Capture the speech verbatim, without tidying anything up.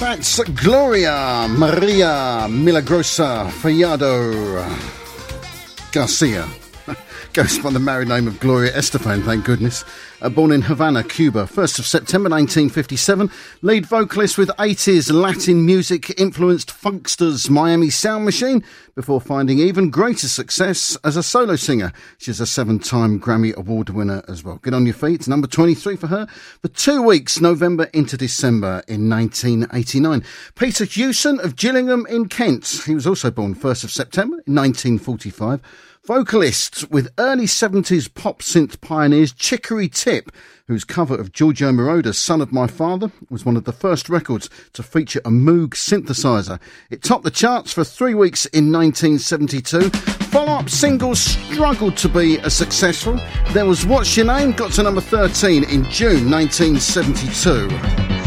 That's Gloria Maria Milagrosa Fallado Garcia. Goes by the married name of Gloria Estefan, thank goodness. Uh, born in Havana, Cuba, first of September nineteen fifty-seven. Lead vocalist with eighties Latin music-influenced Funksters' Miami Sound Machine, before finding even greater success as a solo singer. She's a seven-time Grammy Award winner as well. Get on your feet, number twenty-three for her, for two weeks, November into December in nineteen eighty-nine. Peter Hewson of Gillingham in Kent. He was also born first of September in nineteen forty-five. Vocalist with early seventies pop synth pioneers Chicory Tip, whose cover of Giorgio Moroder's Son of My Father was one of the first records to feature a Moog synthesizer. It topped the charts for three weeks in nineteen seventy-two. Follow-up singles struggled to be as successful. There was What's Your Name, got to number thirteen in June nineteen seventy-two.